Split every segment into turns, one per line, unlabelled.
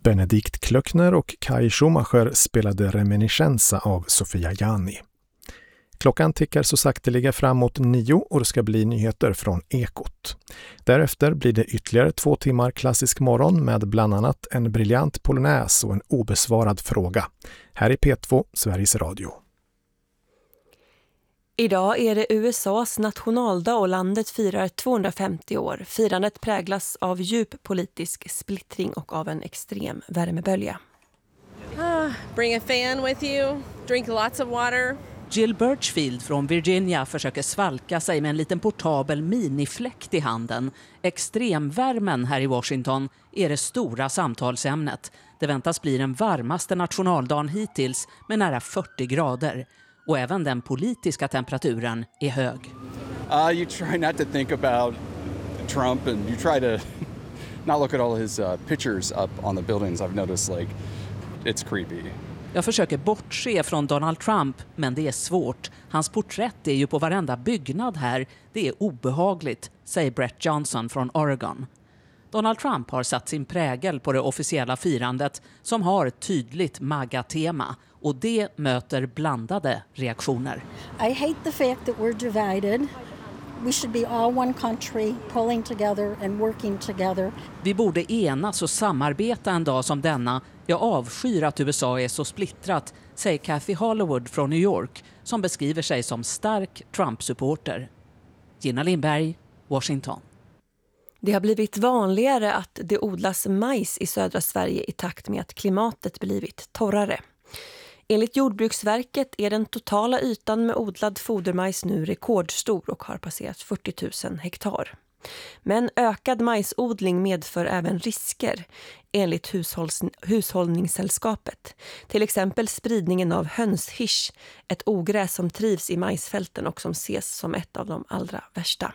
Benedikt Klöckner och Kai Schumacher spelade Reminiscenza av Sofia Gianni. Klockan tickar så sakteliga framåt 9 och det ska bli nyheter från Ekot. Därefter blir det ytterligare 2 timmar klassisk morgon med bland annat en briljant polonäs och en obesvarad fråga. Här är P2, Sveriges Radio.
Idag är det USAs nationaldag och landet firar 250 år. Firandet präglas av djup politisk splittring och av en extrem värmebölja.
Bring a fan with you, drink lots of water.
Jill Birchfield från Virginia försöker svalka sig med en liten portabel minifläkt i handen. Extremvärmen här i Washington är det stora samtalsämnet. Det väntas bli den varmaste nationaldagen hittills med nära 40 grader. Och även den politiska temperaturen är hög.
You try not to think about Trump and you try to not look at all his pictures up on the buildings. I've noticed like it's creepy.
Jag försöker bortse från Donald Trump, men det är svårt. Hans porträtt är ju på varenda byggnad här. Det är obehagligt, säger Brett Johnson från Oregon. Donald Trump har satt sin prägel på det officiella firandet som har ett tydligt MAGA-tema. Och det möter blandade reaktioner.
I hate the fact that we're divided. We should be all one country, pulling together and working together.
Vi borde enas och samarbeta en dag som denna. Jag avskyr att USA är så splittrat, säger Kathy Hollywood från New York som beskriver sig som stark Trump-supporter. Gina Lindberg, Washington.
Det har blivit vanligare att det odlas majs i södra Sverige i takt med att klimatet blivit torrare. Enligt Jordbruksverket är den totala ytan med odlad fodermajs nu rekordstor och har passerat 40 000 hektar. Men ökad majsodling medför även risker enligt Hushållningssällskapet. Till exempel spridningen av hönshisch, ett ogräs som trivs i majsfälten och som ses som ett av de allra värsta.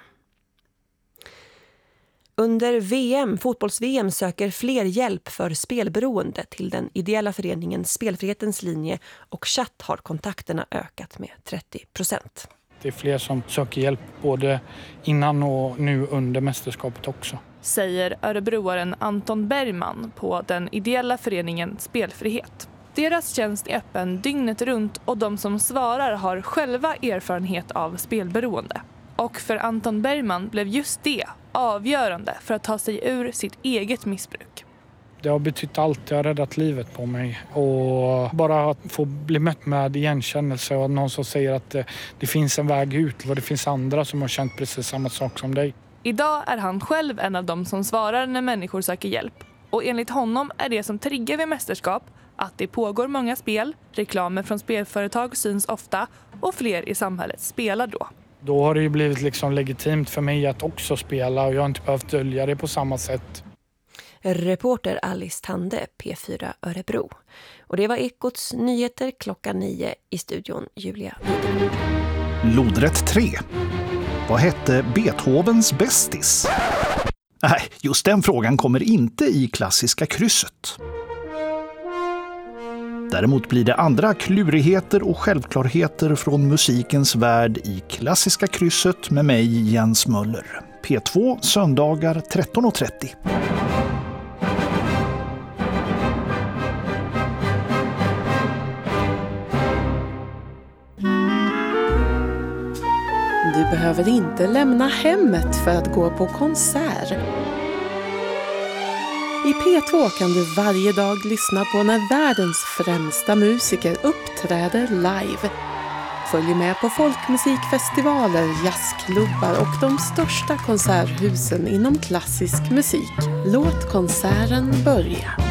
Under fotbolls-VM söker fler hjälp för spelberoende till den ideella föreningen Spelfrihetens linje och chatt har kontakterna ökat med 30%.
Det är fler som söker hjälp både innan och nu under mästerskapet också.
Säger örebroaren Anton Bergman på den ideella föreningen Spelfrihet. Deras tjänst är öppen dygnet runt och de som svarar har själva erfarenhet av spelberoende. Och för Anton Bergman blev just det avgörande för att ta sig ur sitt eget missbruk.
Det har betytt allt, det har räddat livet på mig. Och bara att få bli mött med igenkännelse och någon som säger att det finns en väg ut och det finns andra som har känt precis samma sak som dig.
Idag är han själv en av dem som svarar när människor söker hjälp. Och enligt honom är det som triggar vid mästerskap att det pågår många spel, reklamer från spelföretag syns ofta och fler i samhället spelar då.
Då har det ju blivit liksom legitimt för mig att också spela och jag har inte behövt dölja det på samma sätt.
Reporter Alice Tande, P4 Örebro. Och det var Ekots nyheter klockan 9 i studion Julia Wider.
Lodrätt 3. Vad hette Beethovens bästis? Nej, just den frågan kommer inte i klassiska krysset. Däremot blir det andra klurigheter och självklarheter från musikens värld i klassiska krysset med mig Jens Möller. P2 söndagar 13.30.
Du behöver inte lämna hemmet för att gå på konsert. I P2 kan du varje dag lyssna på när världens främsta musiker uppträder live. Följ med på folkmusikfestivaler, jazzklubbar och de största konserthusen inom klassisk musik. Låt konserten börja.